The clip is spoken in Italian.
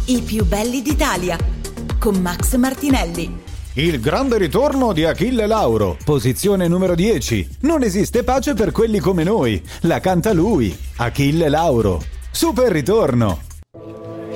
I più belli d'Italia, con Max Martinelli. Il grande ritorno di Achille Lauro, posizione numero 10. Non esiste pace per quelli come noi. La canta lui, Achille Lauro. Super ritorno.